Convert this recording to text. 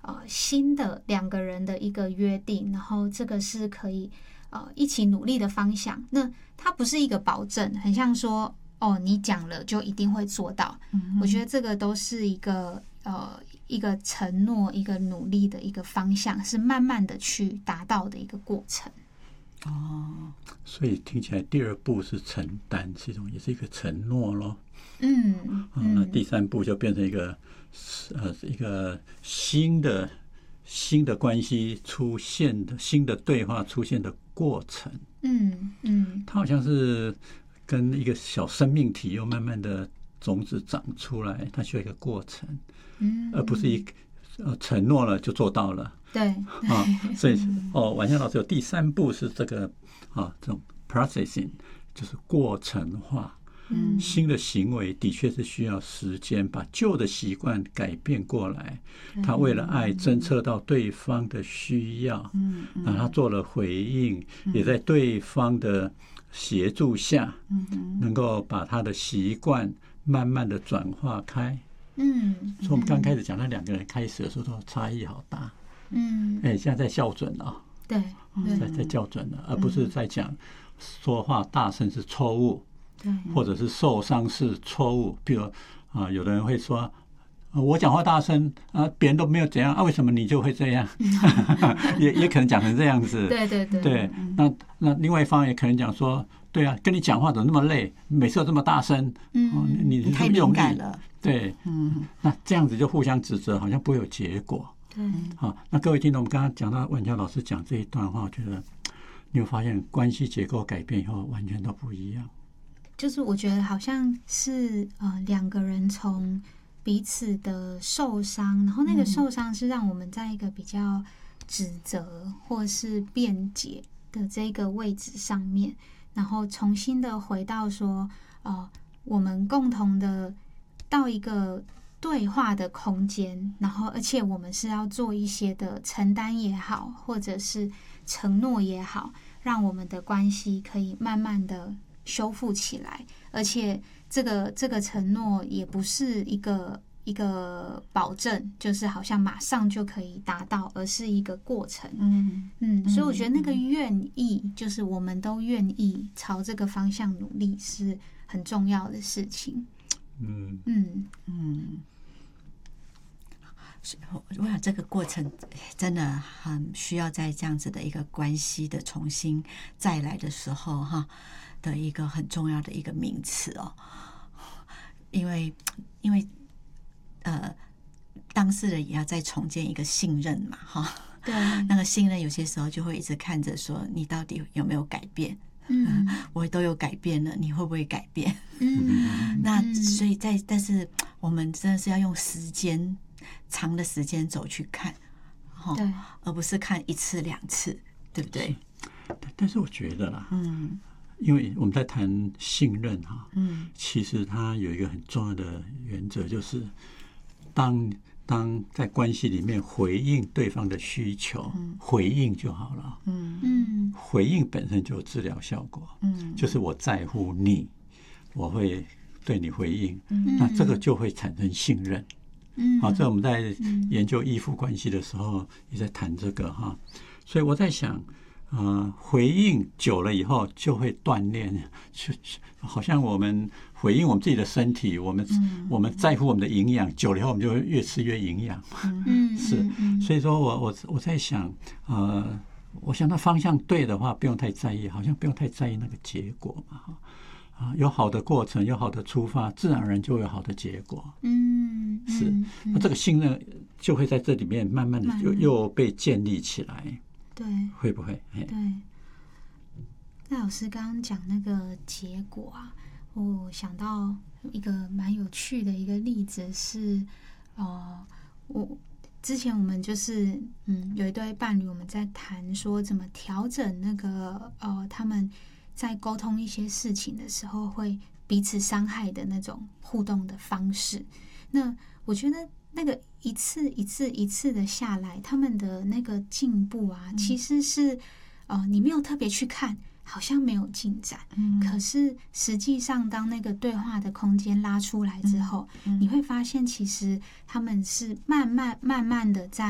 新的两个人的一个约定，然后这个是可以一起努力的方向。那它不是一个保证，很像说你讲了就一定会做到。我觉得这个都是一个承诺，一个努力的一个方向，是慢慢的去达到的一个过程。 所以听起来第二步是承担，也是一个承诺咯。那第三步就变成一个新的关系出现的新的对话出现的过程。它好像是跟一个小生命体又慢慢的种子长出来，它需要一个过程，而不是承诺了就做到了。 对， 所以婉香老师有第三步是这个这种 processing， 就是过程化。新的行为的确是需要时间，把旧的习惯改变过来。他为了爱侦测到对方的需要，然后他做了回应，也在对方的协助下，能够把他的习惯慢慢的转化开。所以我们刚开始讲那两个人开始的时候都差异好大。现在在校准了。 对， 在校准了，而不是在讲说话大声是错误，或者是受伤是错误。比如有的人会说，我讲话大声别人都没有怎样为什么你就会这样？也可能讲成这样子。对，那另外一方也可能讲说，对啊，跟你讲话怎么那么累？每次都这么大声，你太敏感了。 对，那这样子就互相指责，好像不会有结果。那各位听众，我们刚刚讲到婉香老师讲这一段话，我觉得你有发现关系结构改变以后完全都不一样。 就是我觉得好像是两个人从彼此的受伤，然后那个受伤是让我们在一个比较指责或是辩解的这个位置上面，然后重新的回到说我们共同的到一个对话的空间，然后而且我们是要做一些的承担也好，或者是承诺也好，让我们的关系可以慢慢的修复起来。而且这个承诺也不是一个保证，就是好像马上就可以达到，而是一个过程。所以我觉得那个愿意，就是我们都愿意朝这个方向努力，是很重要的事情。 我想这个过程真的很需要在这样子的一个关系的重新再来的时候的一个很重要的一个名词因为当事人也要再重建一个信任嘛对， 那个信任有些时候就会一直看着说你到底有没有改变。我都有改变了，你会不会改变？那所以但是我们真的是要用长的时间走去看， 对， 而不是看一次两次，对不对？ 但是我觉得啦，因为我们在谈信任其实它有一个很重要的原则，就是当在关系里面回应对方的需求，回应就好了。回应本身就有治疗效果。就是我在乎你，我会对你回应，那这个就会产生信任。这我们在研究依附关系的时候也在谈这个所以我在想回应久了以后就会锻炼，好像我们回应我们自己的身体，我们在乎我们的营养，久了以后我们就会越吃越营养是，所以说我在想我想那方向对的话不用太在意，好像不用太在意那个结果嘛有好的过程，有好的出发，自然而然就有好的结果。是，那这个信任就会在这里面慢慢的又被建立起来。 对， 会不会？ 对。那老师刚刚讲那个结果我想到一个蛮有趣的一个例子是，之前我们就是有一对伴侣，我们在谈说怎么调整那个他们在沟通一些事情的时候会彼此伤害的那种互动的方式。那我觉得那个一次的下来，他们的那个进步其实是你没有特别去看，好像没有进展，可是实际上当那个对话的空间拉出来之后，你会发现其实他们是慢慢的在